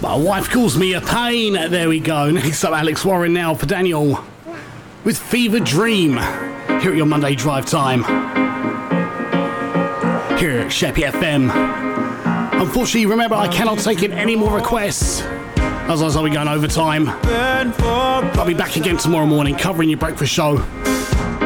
My wife calls me a pain. There we go. Next up, Alex Warren now for Daniel with Fever Dream. Here at your Monday drive time. Here at Sheppy FM. Unfortunately, remember, I cannot take in any more requests. Otherwise, I'll be going overtime. I'll be back again tomorrow morning covering your breakfast show.